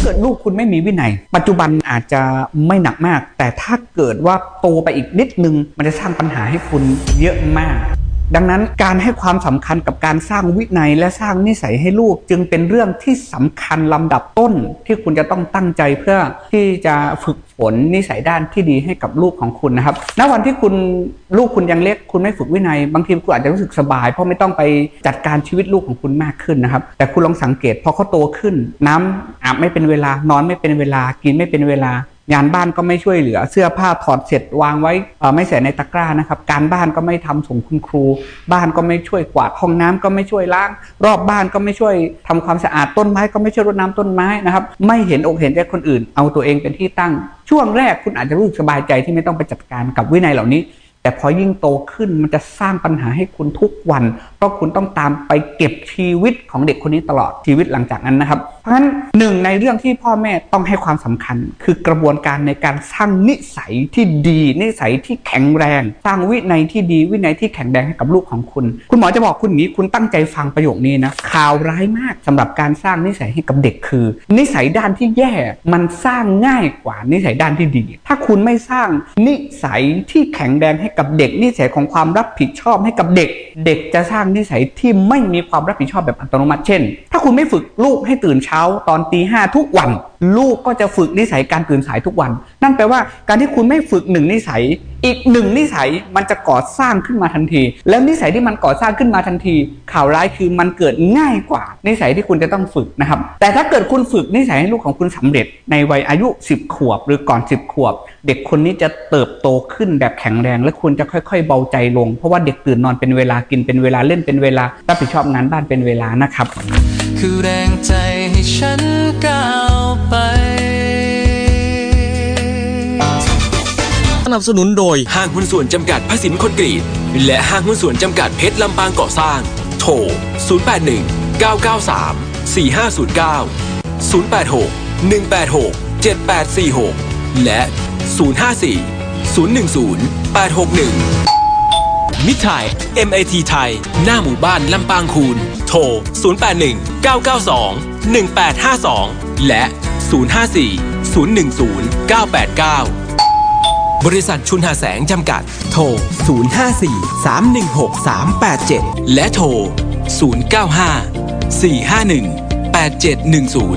เกิดลูกคุณไม่มีวินัยปัจจุบันอาจจะไม่หนักมากแต่ถ้าเกิดว่าโตไปอีกนิดนึงมันจะสร้างปัญหาให้คุณเยอะมากดังนั้นการให้ความสำคัญกับการสร้างวินัยและสร้างนิสัยให้ลูกจึงเป็นเรื่องที่สำคัญลำดับต้นที่คุณจะต้องตั้งใจเพื่อที่จะฝึกฝนนิสัยด้านที่ดีให้กับลูกของคุณนะครับณวันที่ลูกคุณยังเล็กคุณไม่ฝึกวินัยบางทีคุณอาจจะรู้สึกสบายเพราะไม่ต้องไปจัดการชีวิตลูกของคุณมากขึ้นนะครับแต่คุณลองสังเกตพอเขาโตขึ้นน้ำอาบไม่เป็นเวลานอนไม่เป็นเวลากินไม่เป็นเวลางานบ้านก็ไม่ช่วยเหลือเสื้อผ้าถอดเสร็จวางไว้ไม่ใส่ในตะกร้านะครับการบ้านก็ไม่ทำส่งคุณครูบ้านก็ไม่ช่วยกวาดห้องน้ำก็ไม่ช่วยล้างรอบบ้านก็ไม่ช่วยทำความสะอาดต้นไม้ก็ไม่ช่วยรดน้ำต้นไม้นะครับไม่เห็นอกเห็นใจคนอื่นเอาตัวเองเป็นที่ตั้งช่วงแรกคุณอาจจะรู้สึกสบายใจที่ไม่ต้องไปจัดการกับวินัยเหล่านี้แต่พอยิ่งโตขึ้นมันจะสร้างปัญหาให้คุณทุกวันเพราะคุณต้องตามไปเก็บชีวิตของเด็กคนนี้ตลอดชีวิตหลังจากนั้นนะครับเพราะฉะนั้นหนึ่งในเรื่องที่พ่อแม่ต้องให้ความสำคัญคือกระบวนการในการสร้างนิสัยที่ดีนิสัยที่แข็งแรงสร้างวินัยที่ดีวินัยที่แข็งแรงให้กับลูกของคุณคุณหมอจะบอกคุณอย่างนี้คุณตั้งใจฟังประโยคนี้นะข่าวร้ายมากสำหรับการสร้างนิสัยให้กับเด็กคือนิสัยด้านที่แย่มันสร้างง่ายกว่านิสัยด้านที่ดีถ้าคุณไม่สร้างนิสัยที่แข็งแรงให้กับเด็กนิสัยของความรับผิดชอบให้กับเด็กจะสร้างนิสัยที่ไม่มีความรับผิดชอบแบบอัตโนมัติเช่นถ้าคุณไม่ฝึกลูกให้ตื่นเช้าตอนตี 5ทุกวันลูกก็จะฝึกนิสัยการตื่นสายทุกวันนั่นแปลว่าการที่คุณไม่ฝึกหนึ่งนิสัยอีกหนึ่งนิสัยมันจะก่อสร้างขึ้นมาทันทีแล้วนิสัยที่มันก่อสร้างขึ้นมาทันทีข่าวร้ายคือมันเกิดง่ายกว่านิสัยที่คุณจะต้องฝึกนะครับแต่ถ้าเกิดคุณฝึกนิสัยให้ลูกของคุณสำเร็จในวัยอายุ10ขวบหรือก่อน10ขวบเด็กคนนี้จะเติบโตขึ้นแบบแข็งแรงและคุณจะค่อยๆเบาใจลงเพราะว่าเด็กตื่นนอนเป็นเวลากินเป็นเวลาเล่นเป็นเวลารับผิดชอบงานบ้านเป็นเวลานะครับคือแรงใจให้ฉันก้าวไปสนับสนุนโดยห้างหุ้นส่วนจำกัดพสินคอนกรีตและห้างหุ้นส่วนจำกัดเพชรลำปางก่อสร้างโทร081 993 4509 086 186 7846และ054 010 861มิตรไทย MAT ไทยหน้าหมู่บ้านลำปางคูนโทร081 992 1852และ054 010 989บริษัทชุนหาแสงจำกัดโทร054 316 387และโทร095 451 8710